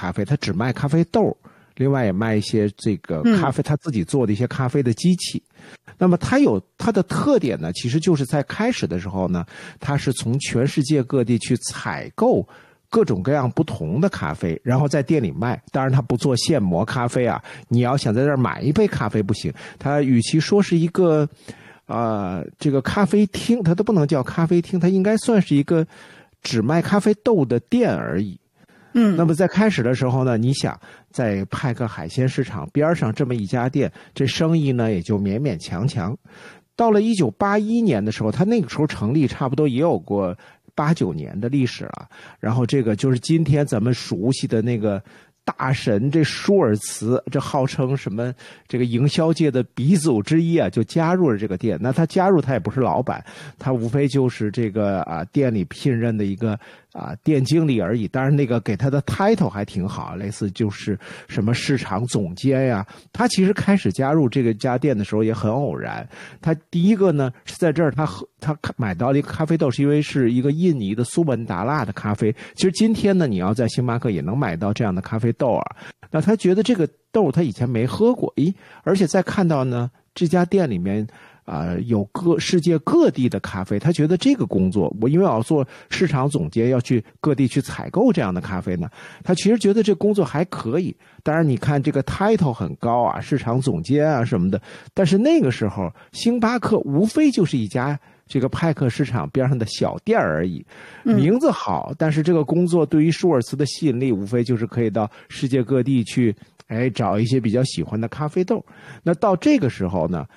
咖啡，他只卖咖啡豆，另外也卖一些这个咖啡他自己做的一些咖啡的机器。那么它有它的特点呢，其实就是在开始的时候呢，它是从全世界各地去采购各种各样不同的咖啡，然后在店里卖。当然它不做现磨咖啡啊，你要想在这儿买一杯咖啡不行，它与其说是一个这个咖啡厅，它都不能叫咖啡厅，它应该算是一个只卖咖啡豆的店而已。那么在开始的时候呢，你想在派克海鲜市场边上这么一家店，这生意呢也就勉勉强强。到了1981年的时候，他那个时候成立差不多也有过8、9年的历史了。然后这个就是今天咱们熟悉的那个大神，这舒尔茨，这号称什么这个营销界的鼻祖之一啊，就加入了这个店。那他加入他也不是老板，他无非就是这个店里聘任的一个店经理而已。当然那个给他的 title 还挺好，类似就是什么市场总监呀。他其实开始加入这个家店的时候也很偶然。他第一个呢是在这儿他买到了一个咖啡豆，是因为是一个印尼的苏门答腊的咖啡。其实今天呢你要在星巴克也能买到这样的咖啡豆啊。那他觉得这个豆他以前没喝过，而且在看到呢这家店里面有世界各地的咖啡，他觉得这个工作，我因为要做市场总监，要去各地去采购这样的咖啡呢，他其实觉得这工作还可以。当然你看这个 title 很高啊，市场总监啊什么的，但是那个时候星巴克无非就是一家这个派克市场边上的小店而已，名字好，但是这个工作对于舒尔茨的吸引力无非就是可以到世界各地去找一些比较喜欢的咖啡豆。那到这个时候呢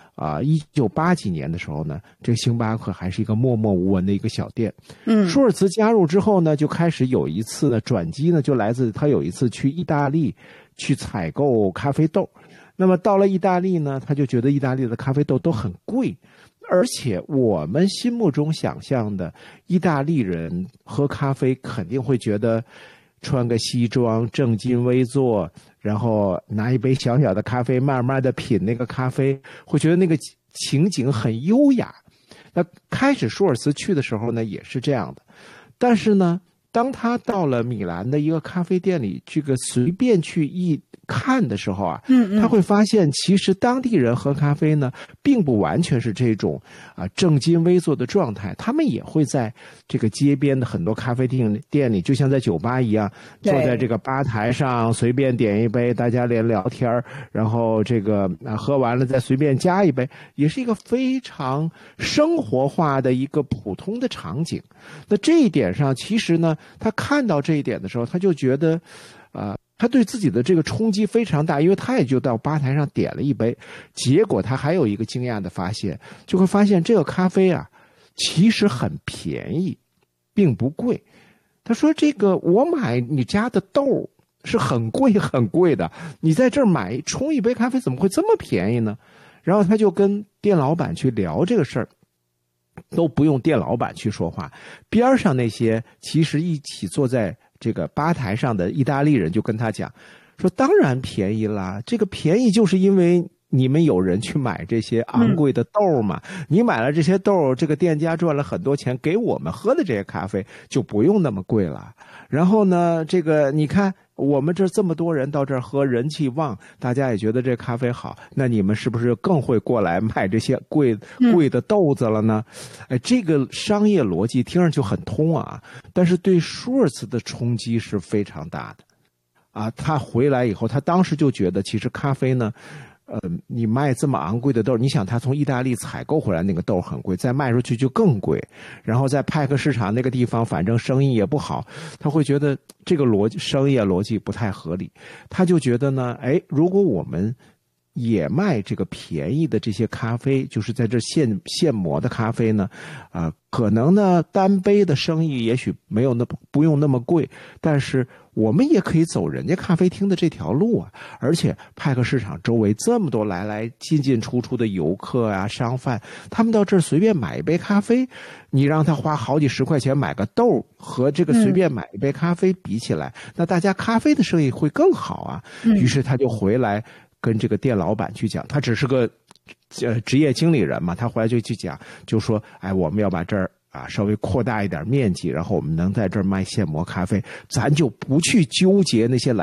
1980几年的时候呢，这个星巴克还是一个默默无闻的一个小店。舒尔茨加入之后呢，就开始有一次的转机呢，就来自他有一次去意大利去采购咖啡豆。那么到了意大利呢，他就觉得意大利的咖啡豆都很贵，而且我们心目中想象的意大利人喝咖啡肯定会觉得穿个西装正襟危坐，然后拿一杯小小的咖啡慢慢的品那个咖啡，会觉得那个情景很优雅。那开始舒尔茨去的时候呢也是这样的，但是呢当他到了米兰的一个咖啡店里这个随便去一看的时候啊，他会发现其实当地人喝咖啡呢并不完全是这种正襟危坐的状态，他们也会在这个街边的很多咖啡店里，就像在酒吧一样，坐在这个吧台上随便点一杯，大家连聊天，然后这个喝完了再随便加一杯，也是一个非常生活化的一个普通的场景。那这一点上其实呢他看到这一点的时候，他就觉得他对自己的这个冲击非常大，因为他也就到吧台上点了一杯，结果他还有一个惊讶的发现，就会发现这个咖啡啊其实很便宜，并不贵。他说这个我买你家的豆是很贵很贵的，你在这儿冲一杯咖啡怎么会这么便宜呢？然后他就跟店老板去聊这个事儿，都不用店老板去说话，边上那些其实一起坐在这个吧台上的意大利人就跟他讲说，当然便宜啦，这个便宜就是因为你们有人去买这些昂贵的豆嘛，你买了这些豆，这个店家赚了很多钱，给我们喝的这些咖啡就不用那么贵了。然后呢这个你看我们这么多人到这儿喝，人气旺，大家也觉得这咖啡好，那你们是不是更会过来买这些贵的豆子了呢？这个商业逻辑听上去很通啊，但是对舒尔茨的冲击是非常大的他回来以后，他当时就觉得其实咖啡呢你卖这么昂贵的豆，你想他从意大利采购回来那个豆很贵，再卖出去就更贵，然后在派克市场那个地方反正生意也不好，他会觉得这个商业逻辑不太合理。他就觉得呢如果我们也卖这个便宜的这些咖啡，就是在这现磨的咖啡呢可能呢单杯的生意也许不用那么贵，但是我们也可以走人家咖啡厅的这条路啊。而且派克市场周围这么多来进出的游客啊商贩，他们到这儿随便买一杯咖啡，你让他花好几十块钱买个豆，和这个随便买一杯咖啡比起来，那大家咖啡的生意会更好啊。于是他就回来跟这个店老板去讲，他只是个职业经理人嘛，他回来就去讲，就说我们要把这儿稍微扩大一点面积，然后我们能在这儿卖现磨咖啡，咱就不去纠结那些